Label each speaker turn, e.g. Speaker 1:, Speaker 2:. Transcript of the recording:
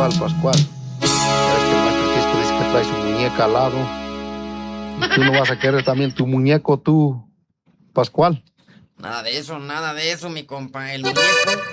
Speaker 1: Pascual. Ya ves que el maestro Quisco dice que trae su muñeca al lado. ¿Y tú no vas a querer también tu muñeco, tú, Pascual?
Speaker 2: Nada de eso, mi compa. El muñeco